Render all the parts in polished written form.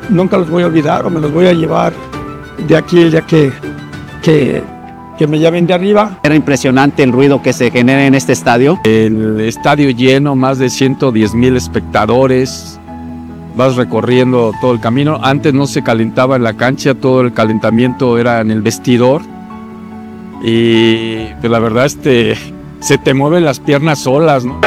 nunca los voy a olvidar o me los voy a llevar de aquí el día que me llamen de arriba. Era impresionante el ruido que se genera en este estadio. El estadio lleno, más de 110,000 espectadores. Vas recorriendo todo el camino. Antes no se calentaba en la cancha, todo el calentamiento era en el vestidor. Y pues, la verdad, se te mueven las piernas solas, ¿no?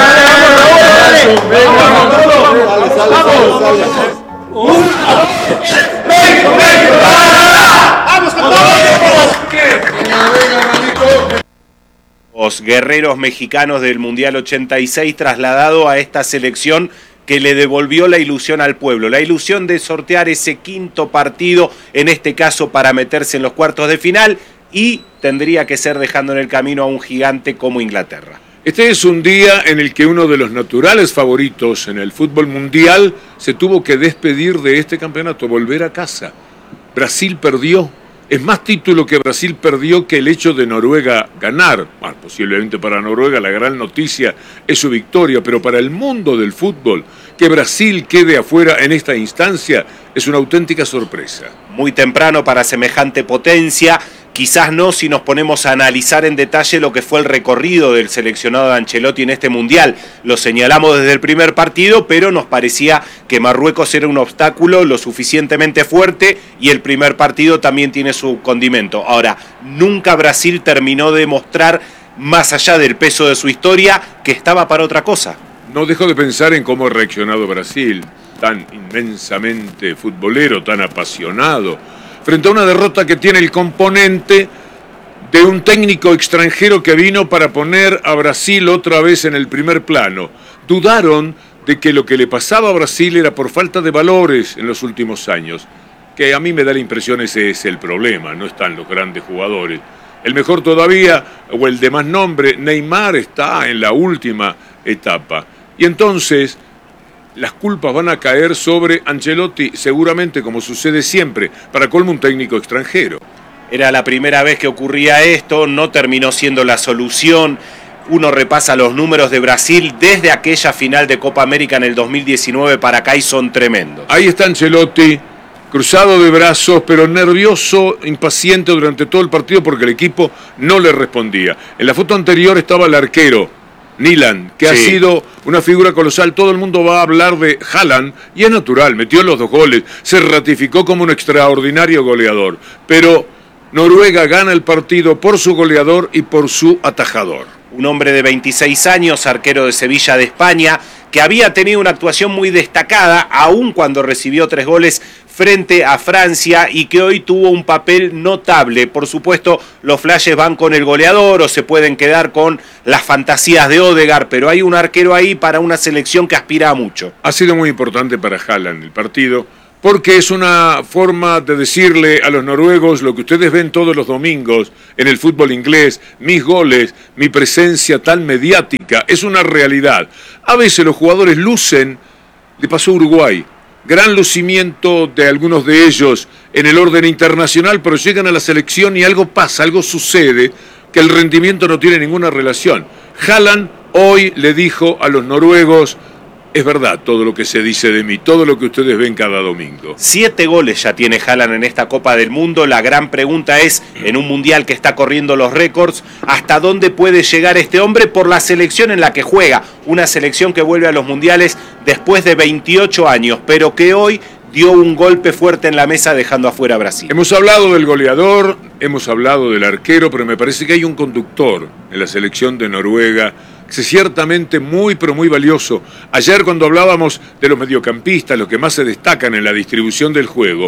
Los guerreros mexicanos del Mundial 86 trasladado a esta selección que le devolvió la ilusión al pueblo, la ilusión de sortear ese quinto partido, en este caso para meterse en los cuartos de final, y tendría que ser dejando en el camino a un gigante como Inglaterra. Este es un día en el que uno de los naturales favoritos en el fútbol mundial se tuvo que despedir de este campeonato, volver a casa. Brasil perdió. Es más título que Brasil perdió que el hecho de Noruega ganar. Bueno, posiblemente para Noruega la gran noticia es su victoria, pero para el mundo del fútbol, que Brasil quede afuera en esta instancia es una auténtica sorpresa. Muy temprano para semejante potencia, quizás no si nos ponemos a analizar en detalle lo que fue el recorrido del seleccionado de Ancelotti en este Mundial. Lo señalamos desde el primer partido, pero nos parecía que Marruecos era un obstáculo lo suficientemente fuerte y el primer partido también tiene su condimento. Ahora, nunca Brasil terminó de mostrar, más allá del peso de su historia, que estaba para otra cosa. No dejo de pensar en cómo ha reaccionado Brasil, tan inmensamente futbolero, tan apasionado, frente a una derrota que tiene el componente de un técnico extranjero que vino para poner a Brasil otra vez en el primer plano. Dudaron de que lo que le pasaba a Brasil era por falta de valores en los últimos años, que a mí me da la impresión ese es el problema, no están los grandes jugadores. El mejor todavía, o el de más nombre, Neymar, está en la última etapa. Y entonces las culpas van a caer sobre Ancelotti, seguramente como sucede siempre, para colmo un técnico extranjero. Era la primera vez que ocurría esto, no terminó siendo la solución. Uno repasa los números de Brasil desde aquella final de Copa América en el 2019 para acá y son tremendos. Ahí está Ancelotti, cruzado de brazos, pero nervioso, impaciente durante todo el partido porque el equipo no le respondía. En la foto anterior estaba el arquero, Nyland, que ha sido una figura colosal. Todo el mundo va a hablar de Haaland, y es natural, metió los 2 goles, se ratificó como un extraordinario goleador. Pero Noruega gana el partido por su goleador y por su atajador. Un hombre de 26 años, arquero de Sevilla de España, que había tenido una actuación muy destacada, aun cuando recibió 3 goles frente a Francia y que hoy tuvo un papel notable. Por supuesto, los flashes van con el goleador o se pueden quedar con las fantasías de Ødegaard, pero hay un arquero ahí para una selección que aspira a mucho. Ha sido muy importante para Haaland el partido, porque es una forma de decirle a los noruegos lo que ustedes ven todos los domingos en el fútbol inglés: mis goles, mi presencia tan mediática, es una realidad. A veces los jugadores lucen, le pasó a Uruguay, gran lucimiento de algunos de ellos en el orden internacional, pero llegan a la selección y algo pasa, algo sucede, que el rendimiento no tiene ninguna relación. Haaland hoy le dijo a los noruegos: es verdad todo lo que se dice de mí, todo lo que ustedes ven cada domingo. 7 goles ya tiene Haaland en esta Copa del Mundo. La gran pregunta es, en un mundial que está corriendo los récords, ¿hasta dónde puede llegar este hombre por la selección en la que juega? Una selección que vuelve a los mundiales después de 28 años, pero que hoy dio un golpe fuerte en la mesa dejando afuera a Brasil. Hemos hablado del goleador, hemos hablado del arquero, pero me parece que hay un conductor en la selección de Noruega que es ciertamente muy, pero muy valioso. Ayer cuando hablábamos de los mediocampistas, los que más se destacan en la distribución del juego,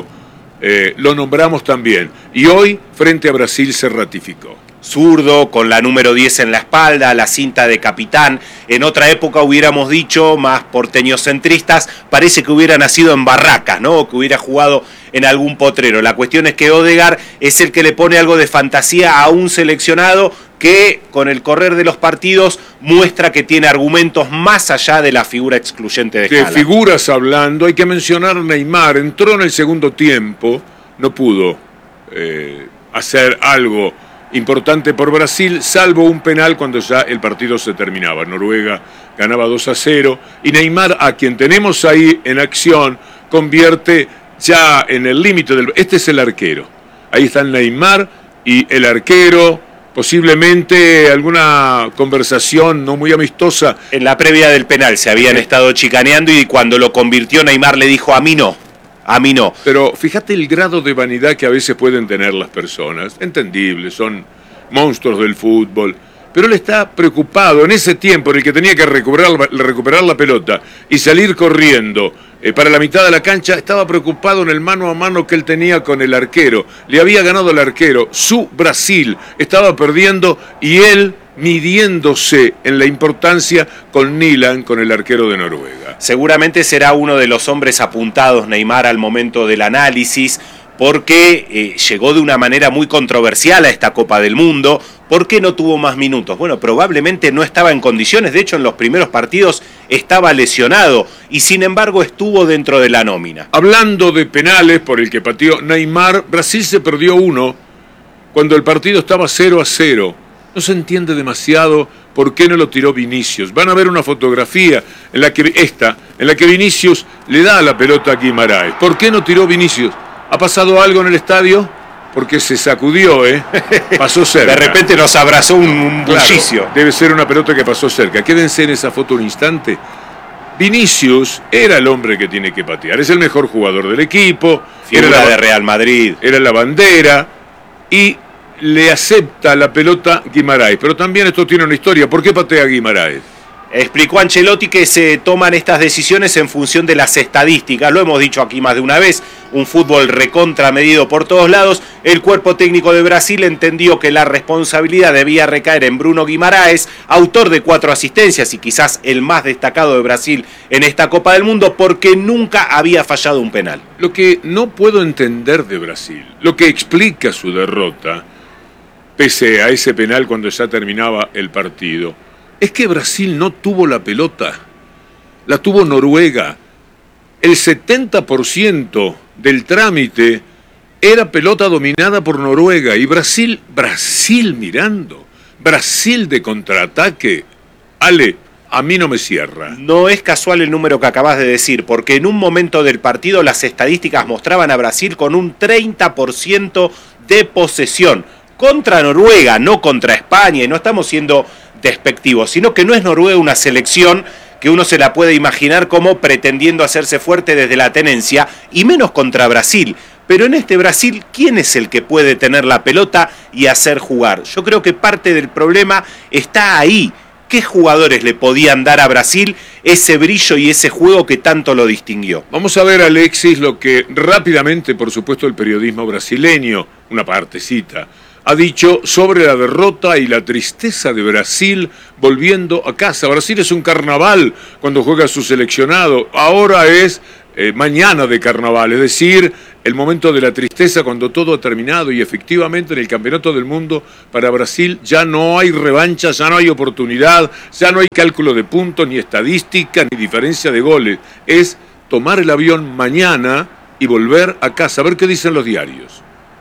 lo nombramos también. Y hoy, frente a Brasil, se ratificó. Zurdo, con la número 10 en la espalda, la cinta de capitán. En otra época hubiéramos dicho, más porteñocentristas, parece que hubiera nacido en Barracas, ¿no? O que hubiera jugado en algún potrero. La cuestión es que Ødegaard es el que le pone algo de fantasía a un seleccionado que con el correr de los partidos muestra que tiene argumentos más allá de la figura excluyente de Haaland. De figuras hablando, hay que mencionar a Neymar. Entró en el segundo tiempo, no pudo hacer algo importante por Brasil, salvo un penal cuando ya el partido se terminaba. Noruega ganaba 2-0 y Neymar, a quien tenemos ahí en acción, convierte ya en el límite del... Este es el arquero. Ahí están Neymar y el arquero, posiblemente alguna conversación no muy amistosa. En la previa del penal se habían estado chicaneando y cuando lo convirtió Neymar le dijo: a mí no, a mí no. Pero fíjate el grado de vanidad que a veces pueden tener las personas. Entendible, son monstruos del fútbol. Pero él está preocupado en ese tiempo en el que tenía que recuperar la pelota y salir corriendo para la mitad de la cancha. Estaba preocupado en el mano a mano que él tenía con el arquero. Le había ganado el arquero, su Brasil estaba perdiendo y él midiéndose en la importancia con Nilan, con el arquero de Noruega. Seguramente será uno de los hombres apuntados Neymar al momento del análisis, porque llegó de una manera muy controversial a esta Copa del Mundo. ¿Por qué no tuvo más minutos? Bueno, probablemente no estaba en condiciones, de hecho en los primeros partidos estaba lesionado y sin embargo estuvo dentro de la nómina. Hablando de penales por el que pateó Neymar, Brasil se perdió uno cuando el partido estaba 0-0. No se entiende demasiado por qué no lo tiró Vinicius. Van a ver una fotografía en la que Vinicius le da la pelota a Guimaraes. ¿Por qué no tiró Vinicius? ¿Ha pasado algo en el estadio? Porque se sacudió, pasó cerca. De repente nos abrazó un bullicio. Claro, debe ser una pelota que pasó cerca. Quédense en esa foto un instante. Vinicius era el hombre que tiene que patear. Es el mejor jugador del equipo. Figura de Real Madrid. Era la bandera. Y le acepta la pelota Guimaraes. Pero también esto tiene una historia. ¿Por qué patea Guimaraes? Explicó Ancelotti que se toman estas decisiones en función de las estadísticas. Lo hemos dicho aquí más de una vez. Un fútbol recontra medido por todos lados. El cuerpo técnico de Brasil entendió que la responsabilidad debía recaer en Bruno Guimaraes, autor de 4 asistencias y quizás el más destacado de Brasil en esta Copa del Mundo, porque nunca había fallado un penal. Lo que no puedo entender de Brasil, lo que explica su derrota, pese a ese penal cuando ya terminaba el partido, es que Brasil no tuvo la pelota, la tuvo Noruega. El 70% del trámite era pelota dominada por Noruega y Brasil mirando, Brasil de contraataque. Ale, a mí no me cierra. No es casual el número que acabas de decir, porque en un momento del partido las estadísticas mostraban a Brasil con un 30% de posesión contra Noruega, no contra España, y no estamos siendo despectivos, sino que no es Noruega una selección que uno se la puede imaginar como pretendiendo hacerse fuerte desde la tenencia, y menos contra Brasil. Pero en este Brasil, ¿quién es el que puede tener la pelota y hacer jugar? Yo creo que parte del problema está ahí. ¿Qué jugadores le podían dar a Brasil ese brillo y ese juego que tanto lo distinguió? Vamos a ver, Alexis, lo que rápidamente, por supuesto, el periodismo brasileño, una partecita, ha dicho sobre la derrota y la tristeza de Brasil volviendo a casa. Brasil es un carnaval cuando juega su seleccionado. Ahora es mañana de carnaval, es decir, el momento de la tristeza cuando todo ha terminado, y efectivamente en el Campeonato del Mundo para Brasil ya no hay revancha, ya no hay oportunidad, ya no hay cálculo de puntos, ni estadística, ni diferencia de goles. Es tomar el avión mañana y volver a casa, a ver qué dicen los diarios.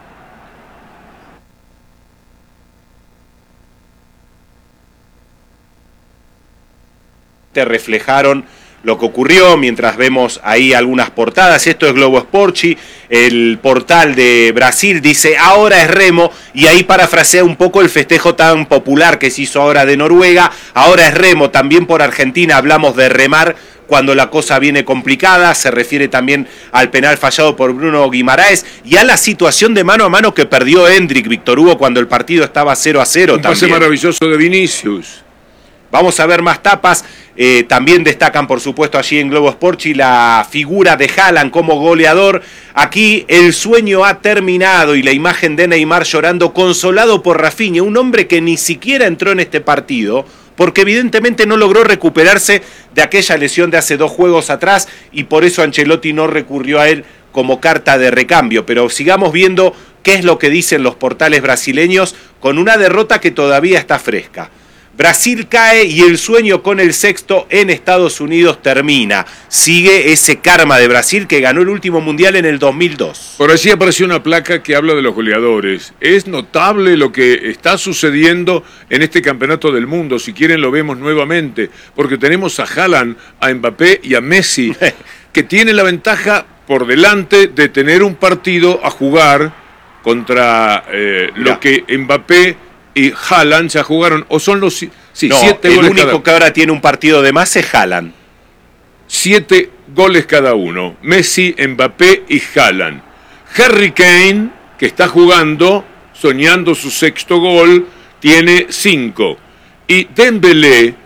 Reflejaron lo que ocurrió, mientras vemos ahí algunas portadas. Esto es Globo Esporte, el portal de Brasil dice: ahora es remo, y ahí parafrasea un poco el festejo tan popular que se hizo ahora de Noruega. Ahora es remo. También por Argentina hablamos de remar cuando la cosa viene complicada. Se refiere también al penal fallado por Bruno Guimaraes y a la situación de mano a mano que perdió Hendrik, Víctor Hugo, cuando el partido estaba 0-0. Un pase maravilloso de Vinicius. Vamos a ver más tapas. También destacan, por supuesto, allí en Globo Esporte la figura de Haaland como goleador. Aquí el sueño ha terminado y la imagen de Neymar llorando, consolado por Rafinha, un hombre que ni siquiera entró en este partido porque evidentemente no logró recuperarse de aquella lesión de hace 2 juegos atrás, y por eso Ancelotti no recurrió a él como carta de recambio. Pero sigamos viendo qué es lo que dicen los portales brasileños con una derrota que todavía está fresca. Brasil cae y el sueño con el sexto en Estados Unidos termina. Sigue ese karma de Brasil que ganó el último mundial en el 2002. Por allí apareció una placa que habla de los goleadores. Es notable lo que está sucediendo en este campeonato del mundo. Si quieren lo vemos nuevamente, porque tenemos a Haaland, a Mbappé y a Messi, que tienen la ventaja por delante de tener un partido a jugar contra lo que Mbappé y Haaland ya jugaron, o son los 7 goles. El único que ahora tiene un partido de más es Haaland. 7 goles cada uno. Messi, Mbappé y Haaland. Harry Kane, que está jugando, soñando su 6º gol, tiene 5. Y Dembélé,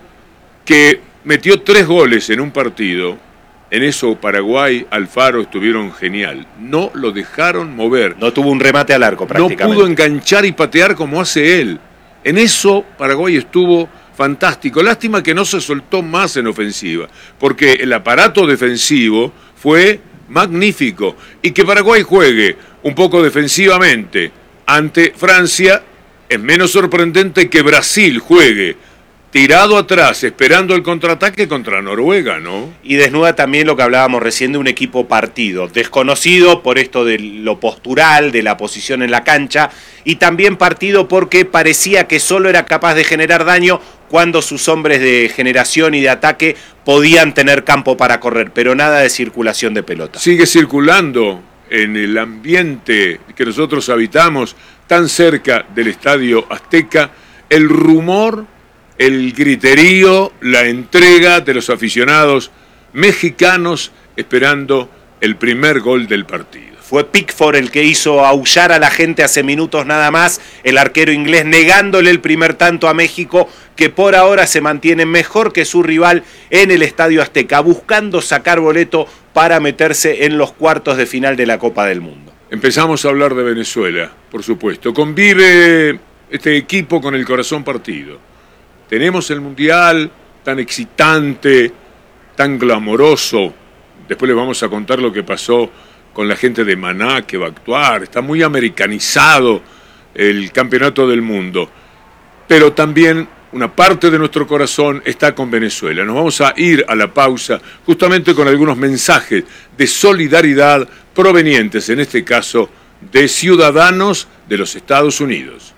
que metió 3 goles en un partido. En eso Paraguay, Alfaro estuvieron genial. No lo dejaron mover. No tuvo un remate al arco prácticamente. No pudo enganchar y patear como hace él. En eso Paraguay estuvo fantástico. Lástima que no se soltó más en ofensiva, porque el aparato defensivo fue magnífico. Y que Paraguay juegue un poco defensivamente ante Francia es menos sorprendente que Brasil juegue tirado atrás, esperando el contraataque contra Noruega, ¿no? Y desnuda también lo que hablábamos recién de un equipo partido, desconocido por esto de lo postural, de la posición en la cancha, y también partido porque parecía que solo era capaz de generar daño cuando sus hombres de generación y de ataque podían tener campo para correr, pero nada de circulación de pelota. Sigue circulando en el ambiente que nosotros habitamos, tan cerca del Estadio Azteca, el rumor, el griterío, la entrega de los aficionados mexicanos esperando el primer gol del partido. Fue Pickford el que hizo aullar a la gente hace minutos nada más, el arquero inglés negándole el primer tanto a México, que por ahora se mantiene mejor que su rival en el Estadio Azteca, buscando sacar boleto para meterse en los cuartos de final de la Copa del Mundo. Empezamos a hablar de Venezuela, por supuesto. Convive este equipo con el corazón partido. Tenemos el Mundial tan excitante, tan glamoroso. Después les vamos a contar lo que pasó con la gente de Maná que va a actuar. Está muy americanizado el Campeonato del Mundo. Pero también una parte de nuestro corazón está con Venezuela. Nos vamos a ir a la pausa justamente con algunos mensajes de solidaridad provenientes, en este caso, de ciudadanos de los Estados Unidos.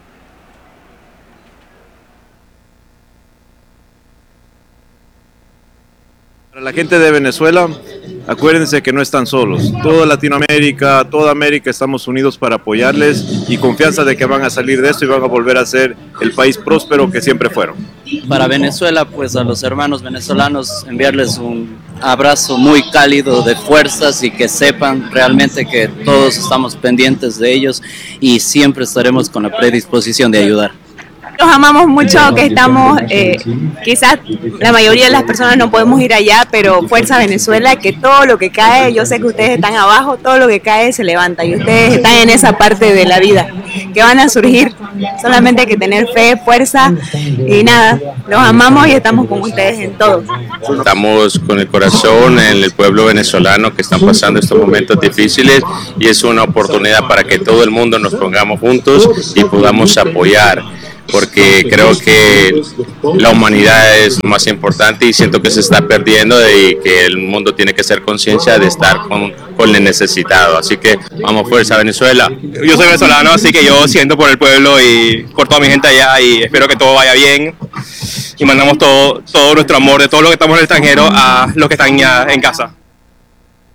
Para la gente de Venezuela, acuérdense que no están solos. Toda Latinoamérica, toda América estamos unidos para apoyarles y confianza de que van a salir de esto y van a volver a ser el país próspero que siempre fueron. Para Venezuela, pues a los hermanos venezolanos enviarles un abrazo muy cálido de fuerzas y que sepan realmente que todos estamos pendientes de ellos y siempre estaremos con la predisposición de ayudar. Los amamos mucho, que estamos, quizás la mayoría de las personas no podemos ir allá, pero fuerza Venezuela, que todo lo que cae, yo sé que ustedes están abajo, todo lo que cae se levanta y ustedes están en esa parte de la vida, que van a surgir, solamente hay que tener fe, fuerza y nada, los amamos y estamos con ustedes en todo. Estamos con el corazón en el pueblo venezolano que están pasando estos momentos difíciles y es una oportunidad para que todo el mundo nos pongamos juntos y podamos apoyar, porque creo que la humanidad es lo más importante y siento que se está perdiendo y que el mundo tiene que hacer conciencia de estar con el necesitado. Así que vamos, fuerza Venezuela. Yo soy venezolano, así que yo siento por el pueblo y por toda mi gente allá y espero que todo vaya bien y mandamos todo nuestro amor de todos los que estamos en el extranjero a los que están ya en casa.